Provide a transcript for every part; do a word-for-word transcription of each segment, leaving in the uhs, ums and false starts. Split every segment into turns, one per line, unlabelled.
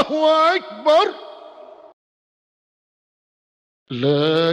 الله أكبر. لا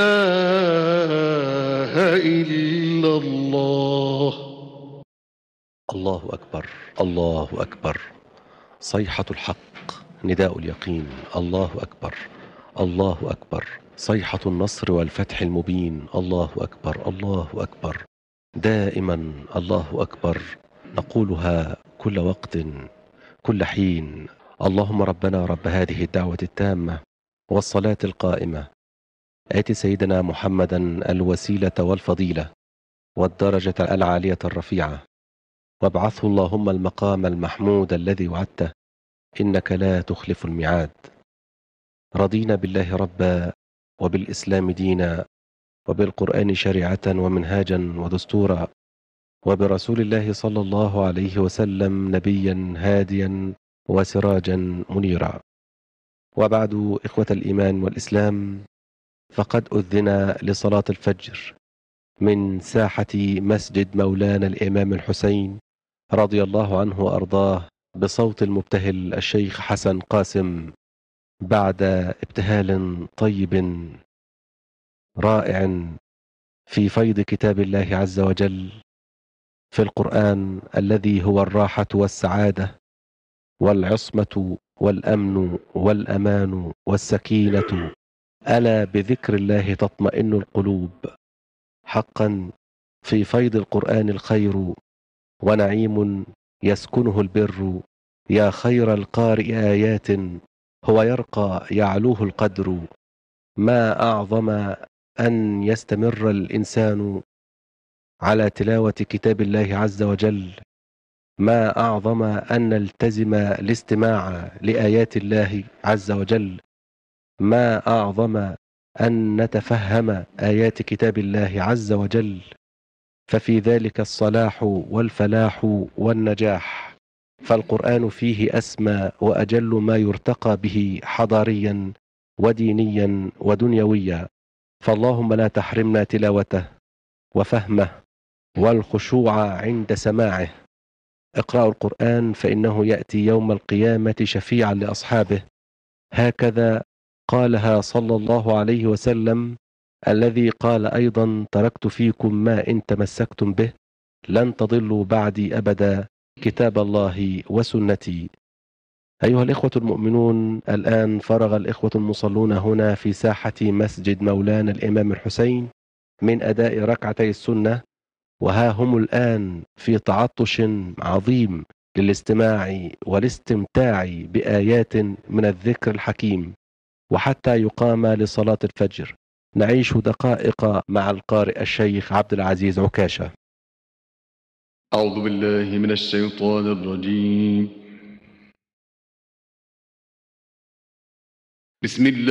إله إلا الله.
الله أكبر، الله أكبر. صيحة الحق، نداء اليقين. الله أكبر، الله أكبر. صيحة النصر والفتح المبين. الله أكبر، الله أكبر. دائما الله أكبر، نقولها كل وقت، كل حين. اللهم ربنا رب هذه الدعوة التامة والصلاة القائمة، آت سيدنا محمدا الوسيلة والفضيلة والدرجة العالية الرفيعة، وابعثه اللهم المقام المحمود الذي وعدته، إنك لا تخلف الميعاد. رضينا بالله ربا، وبالإسلام دينا، وبالقرآن شريعة ومنهاجا ودستورا، وبرسول الله صلى الله عليه وسلم نبيا هاديا وسراجا منيرا. وبعد، إخوة الإيمان والإسلام، فقد أذن لصلاة الفجر من ساحة مسجد مولانا الإمام الحسين رضي الله عنه وأرضاه بصوت المبتهل الشيخ حسن قاسم، بعد ابتهال طيب رائع في فيض كتاب الله عز وجل، في القرآن الذي هو الراحة والسعادة والعصمة والأمن والأمان والسكينة. ألا بذكر الله تطمئن القلوب. حقا في فيض القرآن الخير، ونعيم يسكنه البر. يا خير القارئ آيات، هو يرقى يعلوه القدر. ما أعظم أن يستمر الإنسان على تلاوة كتاب الله عز وجل، ما أعظم أن نلتزم الاستماع لآيات الله عز وجل، ما أعظم أن نتفهم آيات كتاب الله عز وجل، ففي ذلك الصلاح والفلاح والنجاح. فالقرآن فيه أسمى وأجل ما يرتقى به حضاريا ودينيا ودنيويا، فاللهم لا تحرمنا تلاوته وفهمه والخشوع عند سماعه. اقرأوا القرآن فإنه يأتي يوم القيامة شفيعا لأصحابه، هكذا قالها صلى الله عليه وسلم، الذي قال أيضا: تركت فيكم ما إن تمسكتم به لن تضلوا بعدي أبدا، كتاب الله وسنتي. أيها الإخوة المؤمنون، الآن فرغ الإخوة المصلون هنا في ساحة مسجد مولانا الإمام الحسين من أداء ركعتي السنة، وها هم الآن في تعطش عظيم للاستماع والاستمتاع بآيات من الذكر الحكيم، وحتى يقام لصلاة الفجر. نعيش دقائق مع القارئ الشيخ عبد العزيز عكاشة.
أعوذ بالله من الشيطان الرجيم. بسم الله